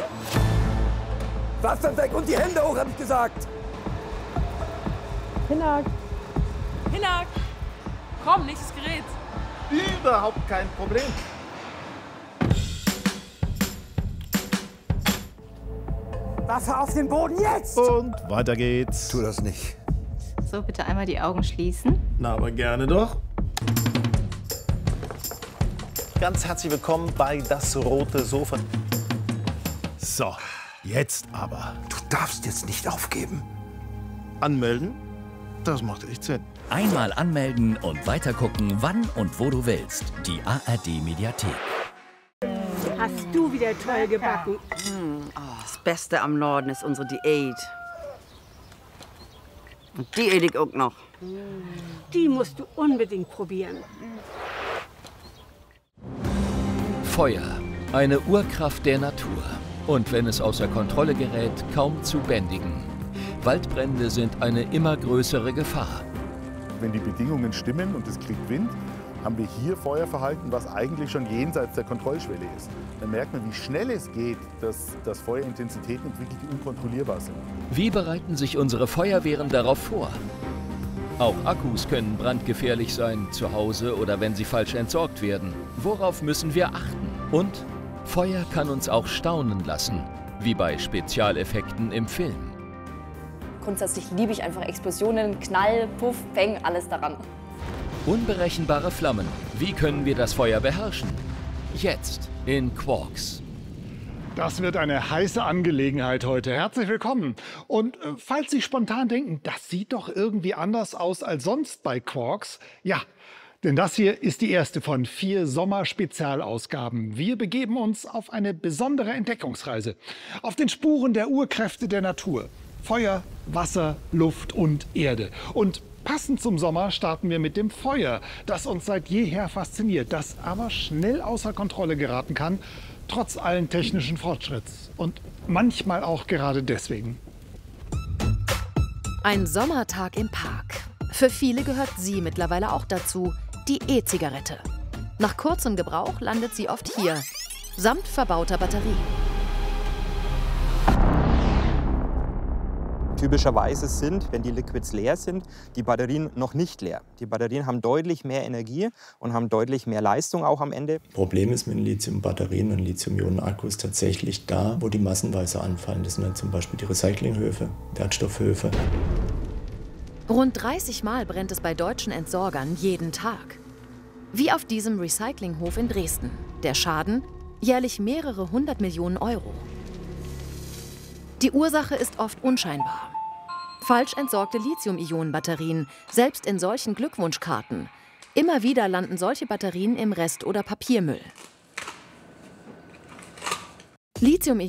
Waffen weg und die Hände hoch, hab ich gesagt! Hinak! Hinak! Komm, nächstes Gerät! Überhaupt kein Problem. Waffe auf den Boden jetzt! Und weiter geht's. Tu das nicht. So, bitte einmal die Augen schließen. Na, aber gerne doch. Ganz herzlich willkommen bei Das Rote Sofa. So, jetzt aber. Du darfst jetzt nicht aufgeben. Anmelden? Das macht echt Sinn. Einmal anmelden und weitergucken, wann und wo du willst. Die ARD-Mediathek. Hast du wieder toll gebacken? Das Beste am Norden ist unsere Diät. Und die esse ich auch noch. Die musst du unbedingt probieren. Feuer, eine Urkraft der Natur. Und wenn es außer Kontrolle gerät, kaum zu bändigen. Waldbrände sind eine immer größere Gefahr. Wenn die Bedingungen stimmen und es kriegt Wind, haben wir hier Feuerverhalten, was eigentlich schon jenseits der Kontrollschwelle ist. Dann merkt man, wie schnell es geht, dass Feuerintensitäten entwickelt, die unkontrollierbar sind. Wie bereiten sich unsere Feuerwehren darauf vor? Auch Akkus können brandgefährlich sein, zu Hause oder wenn sie falsch entsorgt werden. Worauf müssen wir achten? Und Feuer kann uns auch staunen lassen, wie bei Spezialeffekten im Film. Grundsätzlich liebe ich einfach Explosionen, Knall, Puff, Peng, alles daran. Unberechenbare Flammen. Wie können wir das Feuer beherrschen? Jetzt in Quarks. Das wird eine heiße Angelegenheit heute. Herzlich willkommen. Und falls Sie spontan denken, das sieht doch irgendwie anders aus als sonst bei Quarks. Ja, denn das hier ist die erste von 4 Sommerspezialausgaben. Wir begeben uns auf eine besondere Entdeckungsreise. Auf den Spuren der Urkräfte der Natur. Feuer, Wasser, Luft und Erde. Und passend zum Sommer starten wir mit dem Feuer, das uns seit jeher fasziniert, das aber schnell außer Kontrolle geraten kann, trotz allen technischen Fortschritts. Und manchmal auch gerade deswegen. Ein Sommertag im Park. Für viele gehört sie mittlerweile auch dazu, die E-Zigarette. Nach kurzem Gebrauch landet sie oft hier, samt verbauter Batterie. Typischerweise sind, wenn die Liquids leer sind, die Batterien noch nicht leer. Die Batterien haben deutlich mehr Energie und haben deutlich mehr Leistung auch am Ende. Problem ist mit Lithium-Batterien und Lithium-Ionen-Akkus tatsächlich da, wo die massenweise anfallen. Das sind dann zum Beispiel die Recyclinghöfe, Wertstoffhöfe. Rund 30 Mal brennt es bei deutschen Entsorgern jeden Tag. Wie auf diesem Recyclinghof in Dresden. Der Schaden? Jährlich mehrere 100 Millionen Euro. Die Ursache ist oft unscheinbar. Falsch entsorgte Lithium-Ionen-Batterien, selbst in solchen Glückwunschkarten. Immer wieder landen solche Batterien im Rest- oder Papiermüll. Lithium